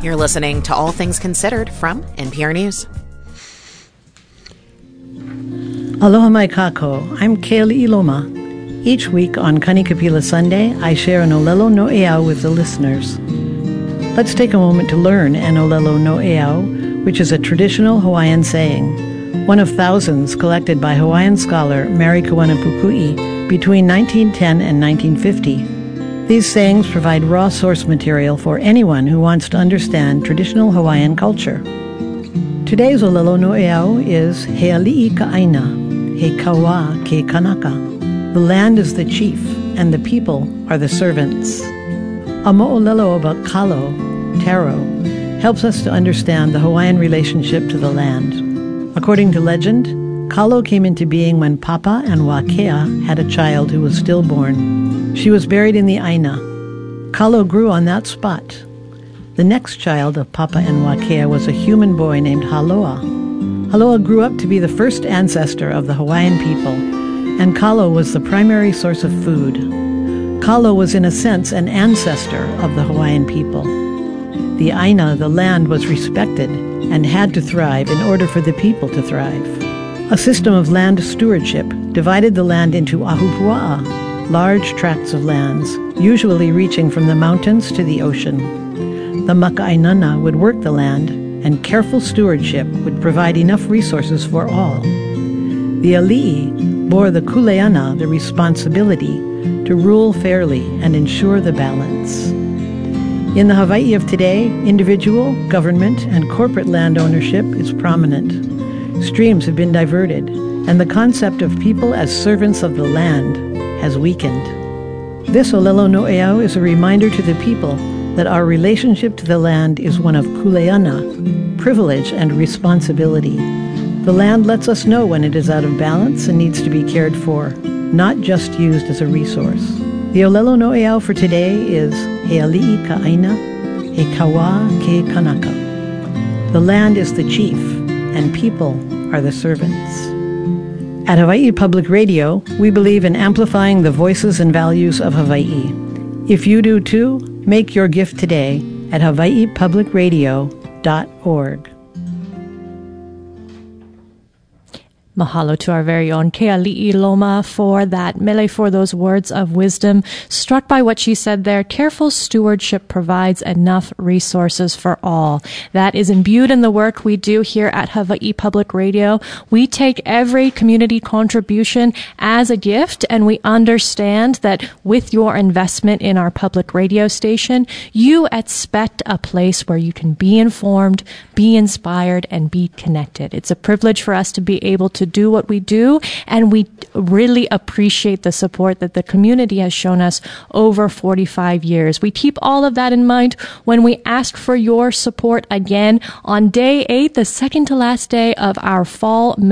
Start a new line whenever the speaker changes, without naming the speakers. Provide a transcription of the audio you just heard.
You're listening to All Things Considered from NPR News.
Aloha mai kako. I'm Keali Iloma. Each week on Kanikapila Sunday, I share an Olelo no Eau with the listeners. Let's take a moment to learn an Olelo no Eau, which is a traditional Hawaiian saying, one of thousands collected by Hawaiian scholar Mary Kawana Pukui between 1910 and 1950. These sayings provide raw source material for anyone who wants to understand traditional Hawaiian culture. Today's Olelo no Eau is He ali'i ka aina, he kawa ke kanaka. The land is the chief, and the people are the servants. A mo'olelo about kalo, taro, helps us to understand the Hawaiian relationship to the land. According to legend, kalo came into being when Papa and Wakea had a child who was stillborn. She was buried in the aina. Kalo grew on that spot. The next child of Papa and Wakea was a human boy named Haloa. Haloa grew up to be the first ancestor of the Hawaiian people, and Kalo was the primary source of food. Kalo was in a sense an ancestor of the Hawaiian people. The aina, the land, was respected and had to thrive in order for the people to thrive. A system of land stewardship divided the land into ahupua'a, large tracts of lands, usually reaching from the mountains to the ocean. The maka'ainana would work the land, and careful stewardship would provide enough resources for all. The ali'i bore the kuleana, the responsibility, to rule fairly and ensure the balance. In the Hawaii of today, individual, government, and corporate land ownership is prominent. Streams have been diverted, and the concept of people as servants of the land has weakened. This Olelo no Eau is a reminder to the people that our relationship to the land is one of kuleana, privilege and responsibility. The land lets us know when it is out of balance and needs to be cared for, not just used as a resource. The Olelo no Eau for today is He ali'i ka aina, he kawa ke kanaka. The land is the chief, and people are the servants. At Hawaii Public Radio, we believe in amplifying the voices and values of Hawaii. If you do too, make your gift today at hawaiipublicradio.org.
Mahalo to our very own Keali'i Loma for that mele, for those words of wisdom. Struck by what she said there, careful stewardship provides enough resources for all. That is imbued in the work we do here at Hawaii Public Radio. We take every community contribution as a gift, and we understand that with your investment in our public radio station, you expect a place where you can be informed, be inspired, and be connected. It's a privilege for us to be able to do what we do, and we really appreciate the support that the community has shown us over 45 years. We keep all of that in mind when we ask for your support again on day 8, the second to last day of our fall